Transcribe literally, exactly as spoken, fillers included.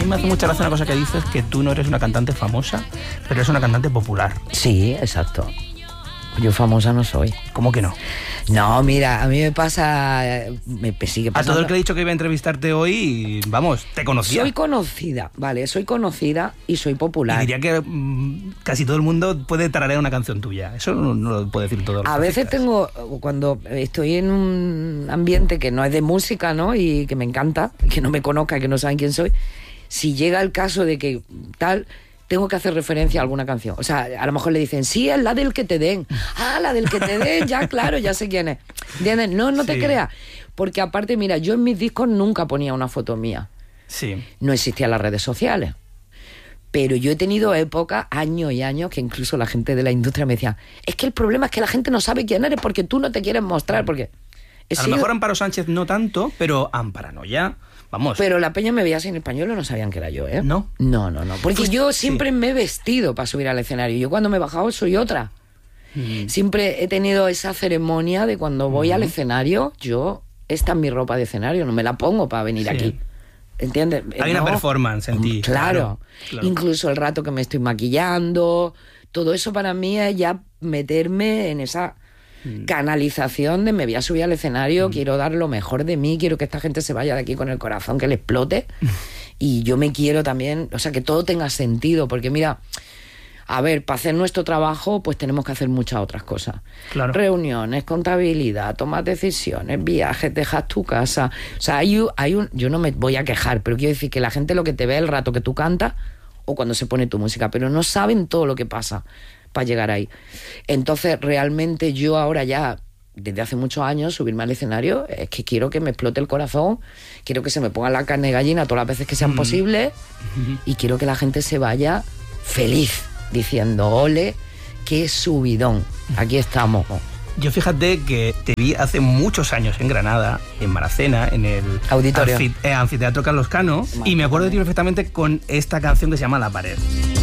me hace mucha gracia una cosa que dices, que tú no eres una cantante famosa, pero eres una cantante popular. Sí, exacto. Yo famosa no soy. ¿Cómo que no? No, mira, a mí me pasa... Me sigue pasando. A todo el que he dicho que iba a entrevistarte hoy, vamos, te conocía. Soy conocida, vale, soy conocida y soy popular. Y diría que mmm, casi todo el mundo puede tararear una canción tuya. Eso no, no lo puede decir todo. A veces tengo, cuando estoy en un ambiente que no es de música, ¿no? Y que me encanta, que no me conozca, que no saben quién soy, si llega el caso de que tal... tengo que hacer referencia a alguna canción. O sea, a lo mejor le dicen, sí, es la del que te den. Ah, la del que te den, ya, claro, ya sé quién es. ¿Entiendes? No, no te sí. creas. Porque aparte, mira, yo en mis discos nunca ponía una foto mía. Sí. No existían las redes sociales. Pero yo he tenido épocas, años y años, que incluso la gente de la industria me decía, es que el problema es que la gente no sabe quién eres porque tú no te quieres mostrar, porque... A sido... lo mejor Amparo Sánchez no tanto, pero Amparanoia... Vamos. Pero la peña me veía sin español y no sabían que era yo, ¿eh? ¿No? No, no, no. Porque pues, yo siempre sí. me he vestido para subir al escenario. Yo cuando me he bajado soy otra. Mm. Siempre he tenido esa ceremonia de cuando voy mm. al escenario, yo, esta es mi ropa de escenario, no me la pongo para venir sí. aquí. ¿Entiendes? Hay no. una performance en ti. Claro. Claro, claro. Incluso el rato que me estoy maquillando, todo eso para mí es ya meterme en esa... canalización de me voy a subir al escenario, mm. quiero dar lo mejor de mí, quiero que esta gente se vaya de aquí con el corazón que le explote y yo me quiero también, o sea, que todo tenga sentido, porque mira, a ver, para hacer nuestro trabajo pues tenemos que hacer muchas otras cosas, claro. reuniones, contabilidad, tomas decisiones, viajes, dejas tu casa, o sea, hay, hay un, yo no me voy a quejar, pero quiero decir que la gente lo que te ve el rato que tú cantas o cuando se pone tu música, pero no saben todo lo que pasa para llegar ahí. Entonces, realmente yo ahora ya, desde hace muchos años, subirme al escenario, es que quiero que me explote el corazón, quiero que se me ponga la carne de gallina todas las veces que sean mm. posibles mm-hmm. y quiero que la gente se vaya feliz, diciendo, ole, qué subidón, aquí estamos. Yo fíjate que te vi hace muchos años en Granada, en Maracena, en el Auditorio. Anfit- eh, Anfiteatro Carlos Cano, y me acuerdo de ti perfectamente con esta canción que se llama La Pared.